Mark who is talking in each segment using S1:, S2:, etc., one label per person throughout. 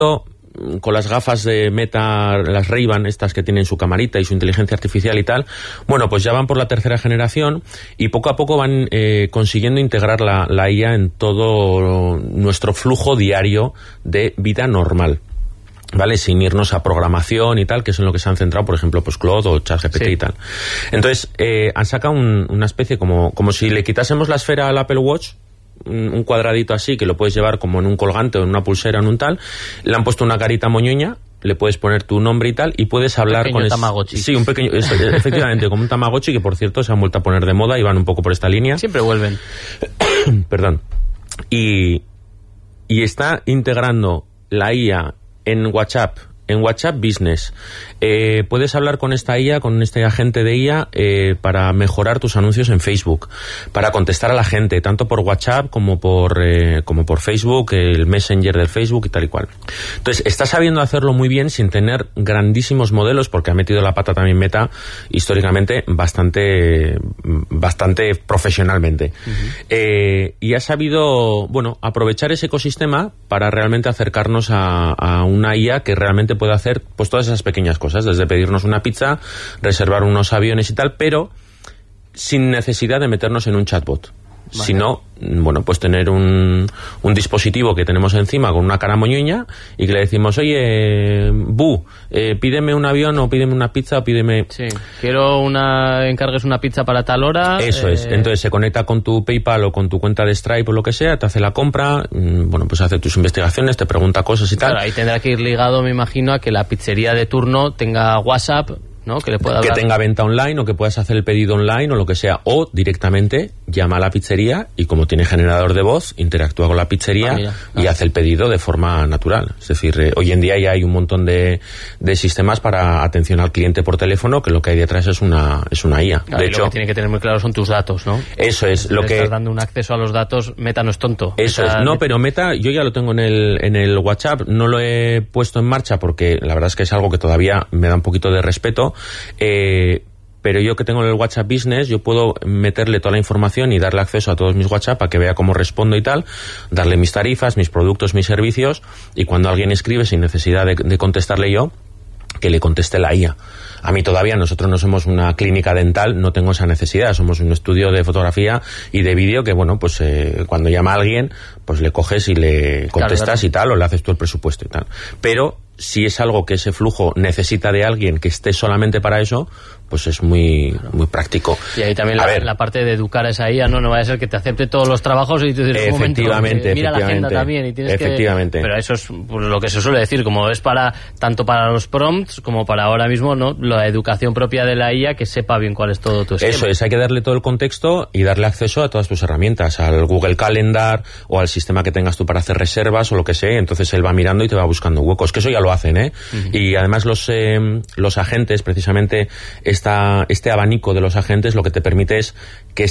S1: con las gafas de Meta, las Ray-Ban, estas que tienen su camarita y su inteligencia artificial y tal, bueno, pues ya van por la tercera generación y poco a poco van consiguiendo integrar la IA en todo nuestro flujo diario de vida normal, ¿vale? Sin irnos a programación y tal, que es en lo que se han centrado, por ejemplo, pues Claude o ChatGPT y tal. Entonces, han sacado una especie como si le quitásemos la esfera al Apple Watch, un cuadradito así, que lo puedes llevar como en un colgante o en una pulsera, en un tal, le han puesto una carita moñoña, le puedes poner tu nombre y tal, y puedes hablar con
S2: Tamagotchi.
S1: Sí, un pequeño, efectivamente, como un Tamagotchi, que por cierto se han vuelto a poner de moda y van un poco por esta línea.
S2: Siempre vuelven.
S1: Perdón. Y está integrando la IA en WhatsApp Business. Puedes hablar con esta IA, con este agente de IA, para mejorar tus anuncios en Facebook, para contestar a la gente, tanto por WhatsApp como por Facebook, el Messenger del Facebook y tal y cual. Entonces, está sabiendo hacerlo muy bien sin tener grandísimos modelos, porque ha metido la pata también Meta, históricamente, bastante profesionalmente. Y ha sabido, bueno, aprovechar ese ecosistema para realmente acercarnos a una IA que realmente puede hacer pues todas esas pequeñas cosas, desde pedirnos una pizza, reservar unos aviones y tal, pero sin necesidad de meternos en un chatbot. Vale. Sino, bueno, pues tener un dispositivo que tenemos encima con una cara moñoña y que le decimos, oye, pídeme un avión o pídeme una pizza o pídeme...
S2: Sí, encargues una pizza para tal hora.
S1: Eso es, entonces se conecta con tu PayPal o con tu cuenta de Stripe o lo que sea, te hace la compra, bueno, pues hace tus investigaciones, te pregunta cosas y tal.
S2: Claro, ahí tendrá que ir ligado, me imagino, a que la pizzería de turno tenga WhatsApp, ¿no? Que le pueda hablar.
S1: Que tenga venta online o que puedas hacer el pedido online o lo que sea, o directamente llama a la pizzería y como tiene generador de voz, interactúa con la pizzería y hace el pedido de forma natural. Es decir, hoy en día ya hay un montón de sistemas para atención al cliente por teléfono, que lo que hay detrás es una IA.
S2: Claro,
S1: de hecho,
S2: lo que tiene que tener muy claro son tus datos, ¿no?
S1: Eso es
S2: si
S1: lo que...
S2: estás dando un acceso a los datos, Meta no es tonto.
S1: Eso es, no, pero Meta yo ya lo tengo en el WhatsApp, no lo he puesto en marcha porque la verdad es que es algo que todavía me da un poquito de respeto, pero yo que tengo el WhatsApp Business, yo puedo meterle toda la información y darle acceso a todos mis WhatsApp para que vea cómo respondo y tal, darle mis tarifas, mis productos, mis servicios, y cuando alguien escribe sin necesidad de contestarle yo, que le conteste la IA. A mí todavía, nosotros no somos una clínica dental, no tengo esa necesidad, somos un estudio de fotografía y de vídeo que, bueno, pues cuando llama a alguien, pues le coges y le contestas, claro, y tal, o le haces tú el presupuesto y tal. Pero si es algo que ese flujo necesita de alguien que esté solamente para eso, pues es muy práctico.
S2: Y ahí también la parte de educar a esa IA, no vaya a ser que te acepte todos los trabajos y tú dices,
S1: efectivamente,
S2: mira la agenda también y tienes
S1: efectivamente.
S2: Pero eso es pues, lo que se suele decir, como es tanto para los prompts como para ahora mismo, ¿no? La educación propia de la IA, que sepa bien cuál es todo tu esquema.
S1: Eso es, hay que darle todo el contexto y darle acceso a todas tus herramientas, al Google Calendar o al sistema que tengas tú para hacer reservas o lo que sea, entonces él va mirando y te va buscando huecos, que eso ya lo hacen, Y además los agentes, precisamente este abanico de los agentes, lo que te permite es que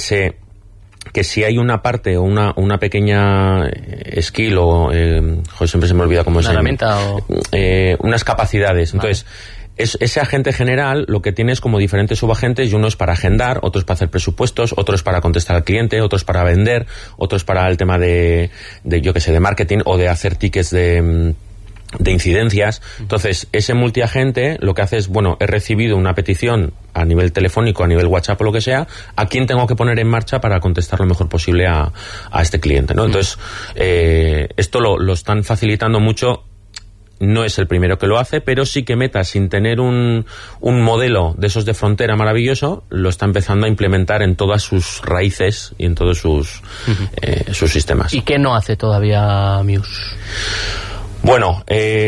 S1: si hay una parte o una pequeña skill o siempre se me olvida cómo es
S2: una herramienta
S1: unas capacidades, vale. Entonces ese agente general lo que tiene es como diferentes subagentes, y uno es para agendar, otro es para hacer presupuestos, otro es para contestar al cliente, otro es para vender, otro es para el tema de yo que sé, de marketing o de hacer tickets de incidencias. Entonces, ese multiagente lo que hace es, bueno, he recibido una petición a nivel telefónico, a nivel WhatsApp o lo que sea, ¿a quién tengo que poner en marcha para contestar lo mejor posible a este cliente, ¿no? Entonces, esto lo están facilitando mucho. No es el primero que lo hace, pero sí que Meta, sin tener un modelo de esos de frontera maravilloso, lo está empezando a implementar en todas sus raíces y en todos sus sistemas.
S2: ¿Y qué no hace todavía Muse?
S1: Bueno,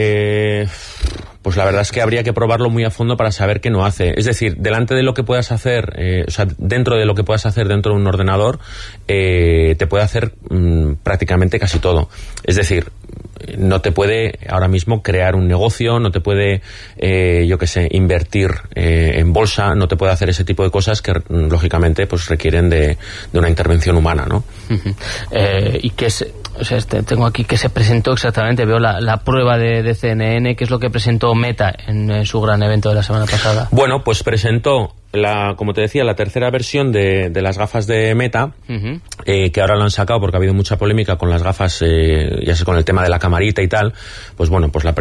S1: pues la verdad es que habría que probarlo muy a fondo para saber qué no hace. Es decir, delante de lo que puedas hacer, dentro de lo que puedas hacer dentro de un ordenador, te puede hacer prácticamente casi todo. Es decir, no te puede ahora mismo crear un negocio, no te puede, invertir en bolsa, no te puede hacer ese tipo de cosas que, lógicamente, pues requieren de una intervención humana, ¿no?
S2: Y que tengo aquí que se presentó exactamente, veo la prueba de CNN, ¿qué es lo que presentó Meta en su gran evento de la semana pasada?
S1: Bueno, pues presentó como te decía, la tercera versión de las gafas de Meta, que ahora lo han sacado porque ha habido mucha polémica con las gafas, ya sé, con el tema de la camarita y tal. Pues bueno, pues la